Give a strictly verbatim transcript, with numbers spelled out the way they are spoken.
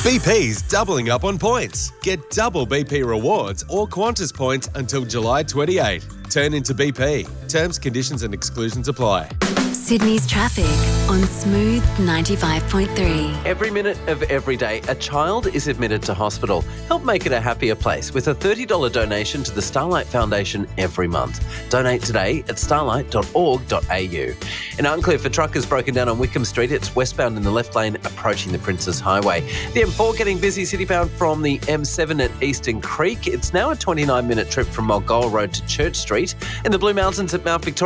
B P's doubling up on points. Get double B P rewards or Qantas points until July twenty-eighth. Turn into B P. Terms, conditions and exclusions apply. Sydney's traffic on Smooth ninety-five point three. Every minute of every day, a child is admitted to hospital. Help make it a happier place with a thirty dollars donation to the Starlight Foundation every month. Donate today at starlight dot org dot a u. In Arncliffe, a truck has broken down on Wickham Street. It's westbound in the left lane approaching the Princes Highway. The M four getting busy citybound from the M seven at Eastern Creek. It's now a twenty-nine minute trip from Mulgore Road to Church Street. In the Blue Mountains at Mount Victoria,